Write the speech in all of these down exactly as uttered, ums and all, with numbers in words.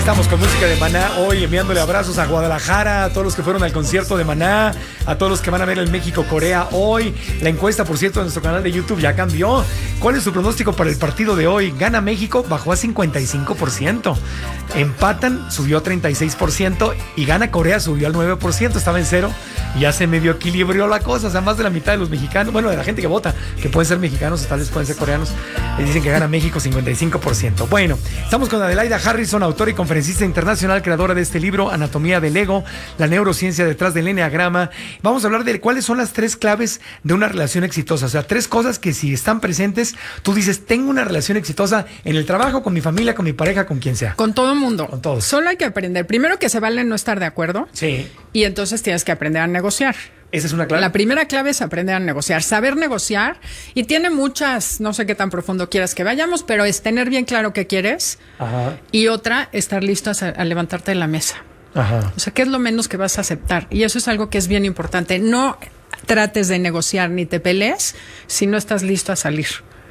Estamos con música de Maná hoy, enviándole abrazos a Guadalajara, a todos los que fueron al concierto de Maná, a todos los que van a ver el México-Corea hoy. La encuesta, por cierto, de nuestro canal de YouTube ya cambió. ¿Cuál es su pronóstico para el partido de hoy? Gana México, bajó a cincuenta y cinco por ciento. Empatan, subió a treinta y seis por ciento. Y gana Corea, subió al nueve por ciento. Estaba en cero y ya se medio equilibrió la cosa. O sea, más de la mitad de los mexicanos, bueno, de la gente que vota, que pueden ser mexicanos o tal vez pueden ser coreanos, les dicen que gana México cincuenta y cinco por ciento. Bueno, estamos con Adelaida Harrison, autora y conferencista internacional, creadora de este libro, Anatomía del Ego, la neurociencia detrás del enneagrama. Vamos a hablar de cuáles son las tres claves de una relación exitosa. O sea, tres cosas que si están presentes, tú dices, tengo una relación exitosa en el trabajo, con mi familia, con mi pareja, con quien sea. Con todo mundo. Con todos. Solo hay que aprender. Primero que se vale no estar de acuerdo. Sí. Y entonces tienes que aprender a negociar. ¿Esa es una clave? La primera clave es aprender a negociar, saber negociar, y tiene muchas, no sé qué tan profundo quieras que vayamos, pero es tener bien claro qué quieres. Ajá. Y otra, estar listo a, a levantarte de la mesa. Ajá. O sea, ¿qué es lo menos que vas a aceptar? Y eso es algo que es bien importante. No trates de negociar ni te pelees si no estás listo a salir.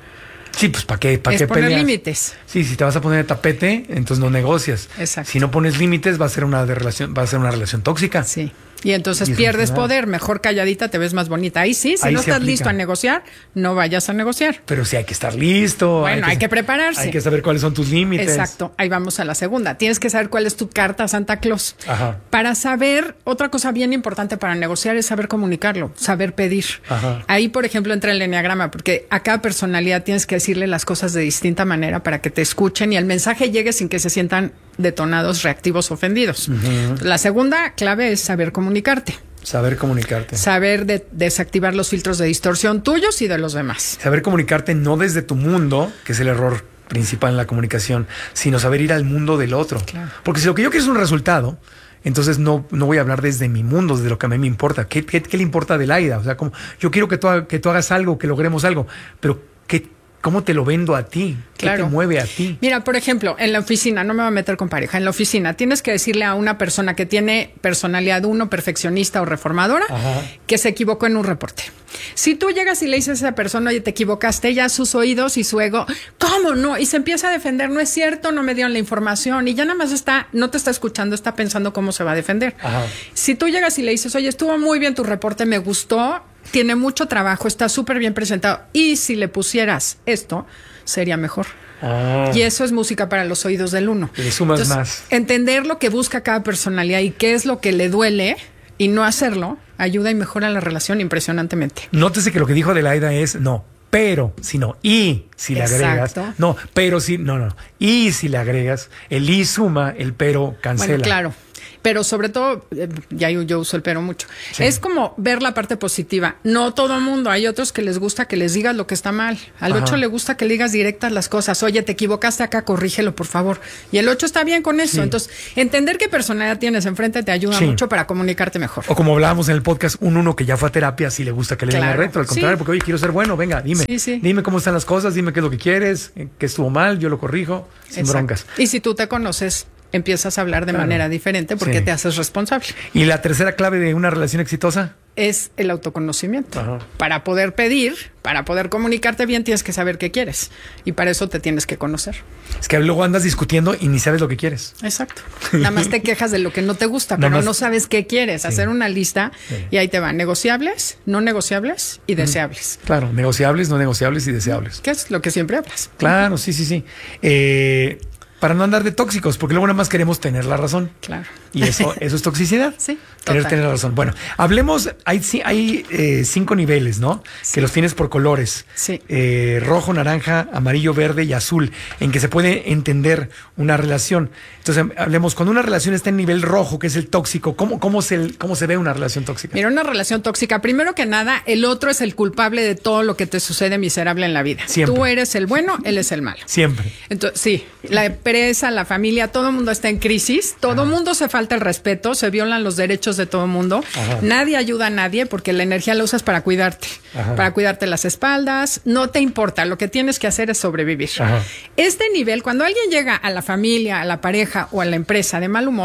Sí, pues ¿para qué? ¿Para es qué poner peleas? límites. Sí, si te vas a poner de tapete, entonces no negocias. Exacto. Si no pones límites, va a ser una de relación, va a ser una relación tóxica. Sí. Y entonces y pierdes poder, mejor calladita te ves más bonita. Ahí sí, si Ahí no estás aplica. listo a negociar, no vayas a negociar. Pero sí hay que estar listo. Bueno, hay que, hay que prepararse. Hay que saber cuáles son tus límites. Exacto, ahí vamos a la segunda. Tienes que saber cuál es tu carta a Santa Claus. Ajá. Para saber, otra cosa bien importante para negociar es saber comunicarlo, saber pedir. Ajá. Ahí, por ejemplo, entra el enneagrama, porque a cada personalidad tienes que decirle las cosas de distinta manera para que te escuchen y el mensaje llegue sin que se sientan detonados, reactivos, ofendidos. Uh-huh. La segunda clave es saber comunicarte. Saber comunicarte. Saber de, desactivar los filtros de distorsión tuyos y de los demás. Saber comunicarte no desde tu mundo, que es el error principal en la comunicación, sino saber ir al mundo del otro. Claro. Porque si lo que yo quiero es un resultado, entonces no, no voy a hablar desde mi mundo, desde lo que a mí me importa. ¿Qué, qué, qué le importa a Adelaida? O sea, como yo quiero que tú, que tú hagas algo, que logremos algo, pero ¿qué, ¿cómo te lo vendo a ti? ¿Qué claro. te mueve a ti? Mira, por ejemplo, en la oficina, no me voy a meter con pareja, en la oficina tienes que decirle a una persona que tiene personalidad uno, perfeccionista o reformadora, ajá, que se equivocó en un reporte. Si tú llegas y le dices a esa persona, oye, te equivocaste, ya sus oídos y su ego, ¿cómo no? Y se empieza a defender, no es cierto, no me dieron la información, y ya nada más está, no te está escuchando, está pensando cómo se va a defender. Ajá. Si tú llegas y le dices, oye, estuvo muy bien tu reporte, me gustó, tiene mucho trabajo, está súper bien presentado, y si le pusieras esto, sería mejor. Ah. Y eso es música para los oídos del uno. Le sumas Entonces, más. Entender lo que busca cada personalidad y qué es lo que le duele y no hacerlo, ayuda y mejora la relación impresionantemente. Nótese que lo que dijo Adelaida es no, pero, sino y si le agregas. Exacto. No, pero si, no, no. Y si le agregas, el y suma, el pero cancela. Bueno, claro. Pero sobre todo, eh, ya yo, yo uso el pero mucho. Sí. Es como ver la parte positiva. No todo el mundo. Hay otros que les gusta que les digas lo que está mal. Al Ajá. ocho le gusta que le digas directas las cosas. Oye, te equivocaste acá, corrígelo, por favor. Y el ocho está bien con eso. Sí. Entonces, entender qué personalidad tienes enfrente te ayuda sí. mucho para comunicarte mejor. O como hablábamos en el podcast, un uno que ya fue a terapia, sí le gusta que le claro. den la retro. Al contrario, sí. porque oye, quiero ser bueno, venga, dime. Sí, sí. Dime cómo están las cosas, dime qué es lo que quieres, qué estuvo mal, yo lo corrijo, sin Exacto. broncas. Y si tú te conoces, empiezas a hablar de claro. manera diferente porque sí. te haces responsable. ¿Y la tercera clave de una relación exitosa? Es el autoconocimiento. Ajá. Para poder pedir, para poder comunicarte bien, tienes que saber qué quieres. Y para eso te tienes que conocer. Es que luego andas discutiendo y ni sabes lo que quieres. Exacto. Nada más te quejas de lo que no te gusta, pero más... no sabes qué quieres. Sí. Hacer una lista sí. y ahí te van negociables, no negociables y deseables. Claro, negociables, no negociables y deseables. ¿Qué es lo que siempre hablas? Claro, sí, sí, sí. Eh... Para no andar de tóxicos, porque luego nada más queremos tener la razón. Claro. Y eso, eso es toxicidad. Sí. Querer total. tener la razón. Bueno, hablemos, hay, hay eh, cinco niveles, ¿no? Sí. Que los tienes por colores. Sí. Eh, rojo, naranja, amarillo, verde y azul, en que se puede entender una relación. Entonces, hablemos, cuando una relación está en nivel rojo, que es el tóxico, ¿cómo, cómo, se, cómo se ve una relación tóxica? Mira, una relación tóxica, primero que nada, el otro es el culpable de todo lo que te sucede miserable en la vida. Siempre. Tú eres el bueno, él es el malo. Siempre. Entonces, sí, la empresa, la familia, todo el mundo está en crisis, todo el mundo se falta el respeto, se violan los derechos de todo el mundo, Ajá. nadie ayuda a nadie porque la energía la usas para cuidarte, Ajá. para cuidarte las espaldas, no te importa, lo que tienes que hacer es sobrevivir. Ajá. Este nivel, cuando alguien llega a la familia, a la pareja o a la empresa de mal humor,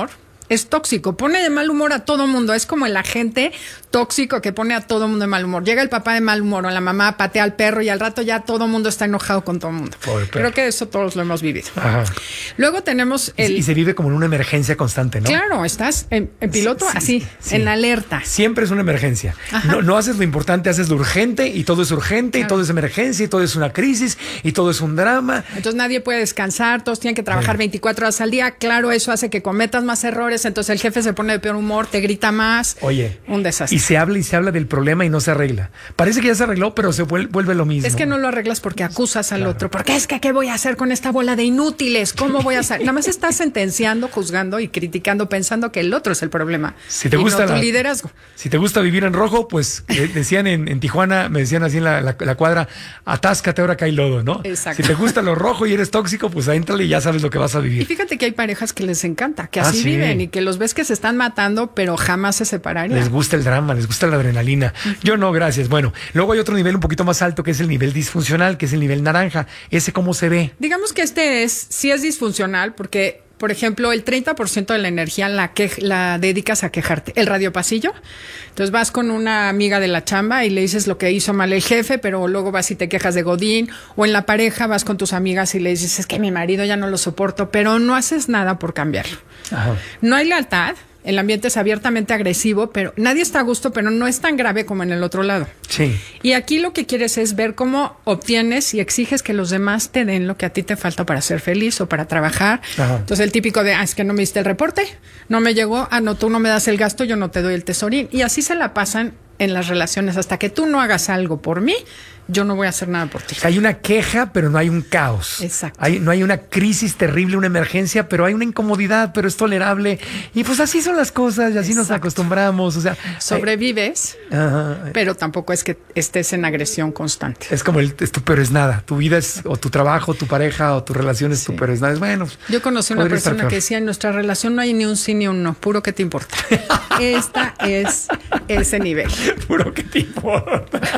es tóxico, pone de mal humor a todo mundo, es como el agente tóxico que pone a todo mundo de mal humor. Llega el papá de mal humor o la mamá patea al perro y al rato ya todo mundo está enojado con todo el mundo. Creo que eso todos lo hemos vivido. Ajá. Luego tenemos el... Y se vive como en una emergencia constante, ¿no? Claro, estás en, en piloto sí, así, sí. en alerta. Siempre es una emergencia. No, no haces lo importante, haces lo urgente y todo es urgente claro. y todo es emergencia y todo es una crisis y todo es un drama. Entonces nadie puede descansar, todos tienen que trabajar veinticuatro horas al día. Claro, eso hace que cometas más errores. Entonces el jefe se pone de peor humor, te grita más. Oye, un desastre. Y se habla y se habla del problema y no se arregla. Parece que ya se arregló, pero se vuelve, vuelve lo mismo. Es que no lo arreglas porque acusas al claro. otro. Porque es que ¿qué voy a hacer con esta bola de inútiles? ¿Cómo voy a hacer? Nada más estás sentenciando, juzgando y criticando, pensando que el otro es el problema. Si te y gusta no la, tu liderazgo. Si te gusta vivir en rojo, pues eh, decían en, en Tijuana, me decían así en la, la, la cuadra, atáscate ahora que hay lodo, ¿no? Exacto. Si te gusta lo rojo y eres tóxico, pues éntrale y ya sabes lo que vas a vivir. Y fíjate que hay parejas que les encanta, que así ah, sí. viven y que los ves que se están matando, pero jamás se separarían. Les gusta el drama, les gusta la adrenalina. Uh-huh. Yo no, gracias. Bueno, luego hay otro nivel un poquito más alto que es el nivel disfuncional, que es el nivel naranja. ¿Ese cómo se ve? Digamos que este es, sí es disfuncional porque, por ejemplo, el treinta por ciento de la energía la, que, la dedicas a quejarte. El radiopasillo. Entonces vas con una amiga de la chamba y le dices lo que hizo mal el jefe, pero luego vas y te quejas de Godín. O en la pareja vas con tus amigas y le dices, es que mi marido ya no lo soporto, pero no haces nada por cambiarlo. Ajá. No hay lealtad. El ambiente es abiertamente agresivo, pero nadie está a gusto, pero no es tan grave como en el otro lado. Sí. Y aquí lo que quieres es ver cómo obtienes y exiges que los demás te den lo que a ti te falta para ser feliz o para trabajar. Ajá. Entonces el típico de, ah, es que no me diste el reporte, no me llegó, ah, no, tú no me das el gasto, yo no te doy el tesorín. Y así se la pasan en las relaciones. Hasta que tú no hagas algo por mí, yo no voy a hacer nada por ti. Hay una queja, pero no hay un caos. Exacto. Hay, no hay una crisis terrible, una emergencia, pero hay una incomodidad, pero es tolerable. Y pues así son las cosas y así Exacto. nos acostumbramos. O sea, sobrevives, hay, ajá, pero tampoco es que estés en agresión constante. Es como el tu peor es nada. Tu vida es o tu trabajo, tu pareja o tu relación es sí. tu peor es nada. Es bueno. Yo conocí una persona que decía, en nuestra relación no hay ni un sí ni un no, puro que te importa. Esta es ese nivel. Puro que te importa.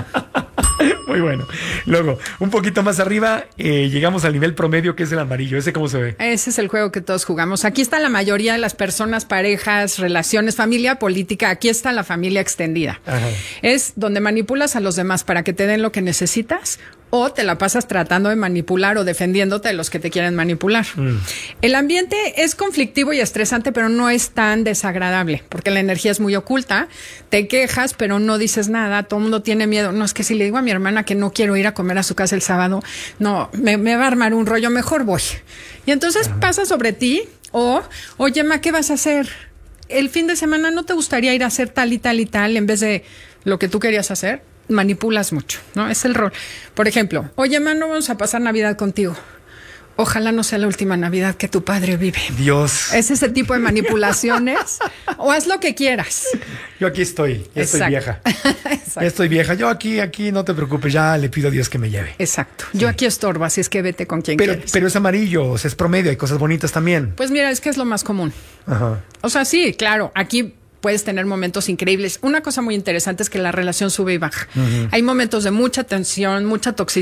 Muy bueno. Luego, un poquito más arriba, eh, llegamos al nivel promedio, que es el amarillo. ¿Ese cómo se ve? Ese es el juego que todos jugamos. Aquí está la mayoría de las personas, parejas, relaciones, familia, política. Aquí está la familia extendida. Ajá. Es donde manipulas a los demás para que te den lo que necesitas o te la pasas tratando de manipular o defendiéndote de los que te quieren manipular. Mm. El ambiente es conflictivo y estresante, pero no es tan desagradable, porque la energía es muy oculta. Te quejas, pero no dices nada. Todo el mundo tiene miedo. No, es que si le digo a mi hermana que no quiero ir a comer a su casa el sábado, no, me, me va a armar un rollo, mejor voy. Y entonces Ajá. pasa sobre ti o, oye, ma, ¿qué vas a hacer? El fin de semana ¿no te gustaría ir a hacer tal y tal y tal en vez de lo que tú querías hacer? Manipulas mucho, ¿no? Es el rol. Por ejemplo, oye, ma, no vamos a pasar Navidad contigo. Ojalá no sea la última Navidad que tu padre vive. Dios. Es ese tipo de manipulaciones. O haz lo que quieras. Yo aquí estoy, ya estoy vieja. Ya estoy vieja. Yo aquí, aquí, no te preocupes, ya le pido a Dios que me lleve. Exacto. Sí. Yo aquí estorbo, así es que vete con quien pero, quieres. Pero es amarillo, o sea, es promedio, hay cosas bonitas también. Pues mira, es que es lo más común. Ajá. O sea, sí, claro, aquí puedes tener momentos increíbles. Una cosa muy interesante es que la relación sube y baja. Uh-huh. Hay momentos de mucha tensión, mucha toxicidad.